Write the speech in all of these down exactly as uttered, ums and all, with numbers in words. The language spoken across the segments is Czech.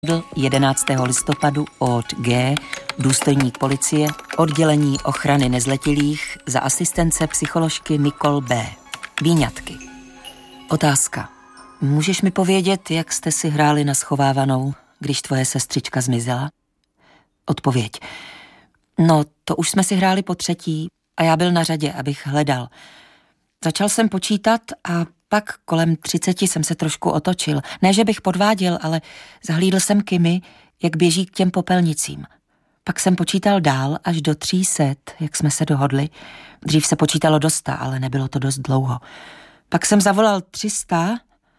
jedenáctého listopadu od G, důstojník policie, oddělení ochrany nezletilých za asistence psycholožky Nicole B. Výňatky. Otázka. Můžeš mi povědět, jak jste si hráli na schovávanou, když tvoje sestřička zmizela? Odpověď. No, to už jsme si hráli po třetí a já byl na řadě, abych hledal. Začal jsem počítat a pak kolem třiceti jsem se trošku otočil. Ne, že bych podváděl, ale zahlídl jsem Kimi, jak běží k těm popelnicím. Pak jsem počítal dál až do tří set, jak jsme se dohodli. Dřív se počítalo do sta, ale nebylo to dost dlouho. Pak jsem zavolal tři sta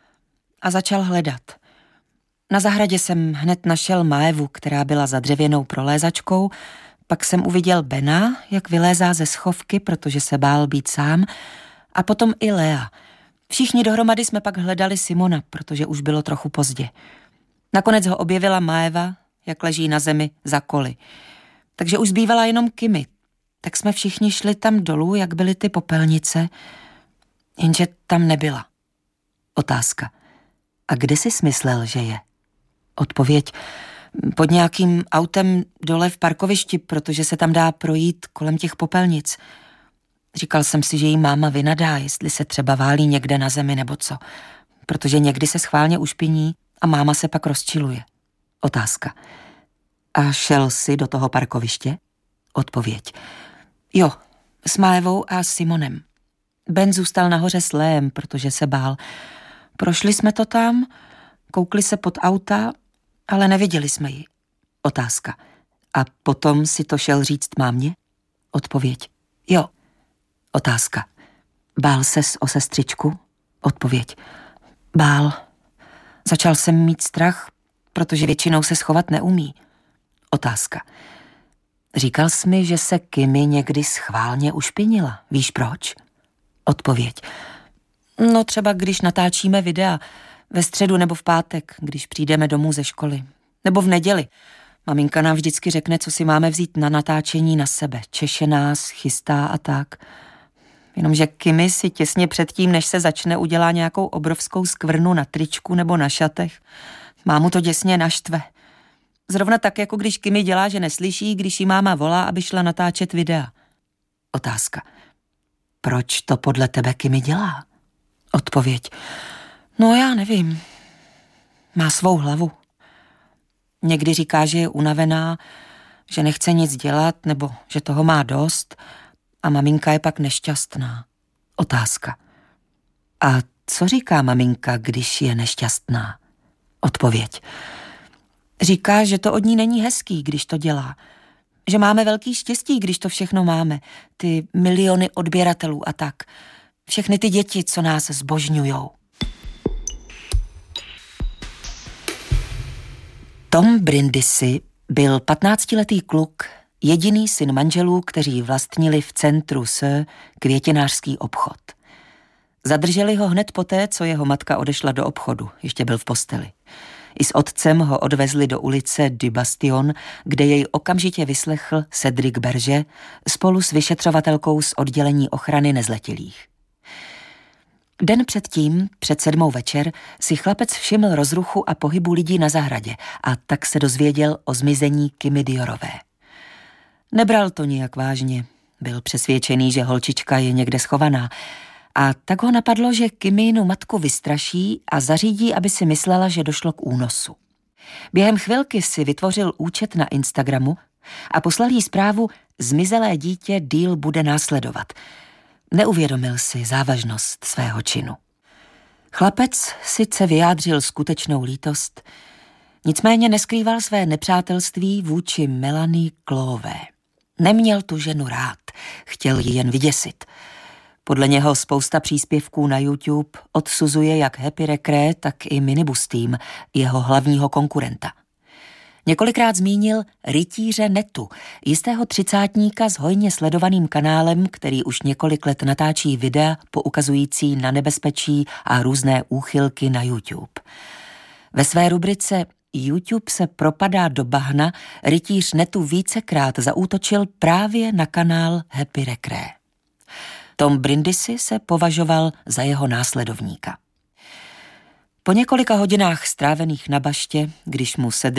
a začal hledat. Na zahradě jsem hned našel Maevu, která byla za dřevěnou prolézačkou. Pak jsem uviděl Bena, jak vylézá ze schovky, protože se bál být sám. A potom i Lea. Všichni dohromady jsme pak hledali Simona, protože už bylo trochu pozdě. Nakonec ho objevila Maeva, jak leží na zemi za koly. Takže už zbývala jenom Kimi. Tak jsme všichni šli tam dolů, jak byly ty popelnice, jenže tam nebyla. Otázka. A kde jsi smyslel, že je? Odpověď. Pod nějakým autem dole v parkovišti, protože se tam dá projít kolem těch popelnic. Říkal jsem si, že jí máma vynadá, jestli se třeba válí někde na zemi nebo co, protože někdy se schválně ušpiní a máma se pak rozčiluje. Otázka. A šel jsi do toho parkoviště? Odpověď. Jo, s Maevou a Simonem. Ben zůstal nahoře s Léem, protože se bál. Prošli jsme to tam, koukli se pod auta, ale neviděli jsme ji. Otázka. A potom si to šel říct mámě? Odpověď. Jo. Otázka. Bál ses o sestřičku? Odpověď. Bál. Začal jsem mít strach, protože většinou se schovat neumí. Otázka. Říkal jsi mi, že se Kimi někdy schválně ušpinila. Víš proč? Odpověď. No třeba když natáčíme videa ve středu nebo v pátek, když přijdeme domů ze školy. Nebo v neděli. Maminka nám vždycky řekne, co si máme vzít na natáčení na sebe. Češe nás, chystá a tak. Jenomže Kimi si těsně předtím, než se začne, udělá nějakou obrovskou skvrnu na tričku nebo na šatech. Mámu to děsně naštve. Zrovna tak, jako když Kimi dělá, že neslyší, když jí máma volá, aby šla natáčet videa. Otázka. Proč to podle tebe Kimi dělá? Odpověď. No já nevím. Má svou hlavu. Někdy říká, že je unavená, že nechce nic dělat, nebo že toho má dost a maminka je pak nešťastná. Otázka. A co říká maminka, když je nešťastná? Odpověď. Říká, že to od ní není hezký, když to dělá. Že máme velký štěstí, když to všechno máme. Ty miliony odběratelů a tak. Všechny ty děti, co nás zbožňujou. Tom Brindisi byl patnáctiletý kluk, jediný syn manželů, kteří vlastnili v centru S květinářský obchod. Zadrželi ho hned poté, co jeho matka odešla do obchodu, ještě byl v posteli. I s otcem ho odvezli do ulice du Bastion, kde jej okamžitě vyslechl Cedric Berger spolu s vyšetřovatelkou z oddělení ochrany nezletilých. Den předtím, před sedmou večer, si chlapec všiml rozruchu a pohybu lidí na zahradě a tak se dozvěděl o zmizení Kimi Diorové. Nebral to nijak vážně, byl přesvědčený, že holčička je někde schovaná a tak ho napadlo, že Kiminu matku vystraší a zařídí, aby si myslela, že došlo k únosu. Během chvilky si vytvořil účet na Instagramu a poslal jí zprávu zmizelé dítě díl bude následovat. Neuvědomil si závažnost svého činu. Chlapec sice vyjádřil skutečnou lítost, nicméně neskrýval své nepřátelství vůči Melanie Clové. Neměl tu ženu rád, chtěl ji jen vyděsit. Podle něho spousta příspěvků na YouTube odsuzuje jak Happy Recre, tak i Minibus Team, jeho hlavního konkurenta. Několikrát zmínil rytíře netu, jistého třicátníka s hojně sledovaným kanálem, který už několik let natáčí videa poukazující na nebezpečí a různé úchylky na YouTube. Ve své rubrice YouTube se propadá do bahna rytíř netu vícekrát zaútočil právě na kanál Happy Recre. Tom Brindisi se považoval za jeho následovníka. Po několika hodinách strávených na baště, když mu Cedric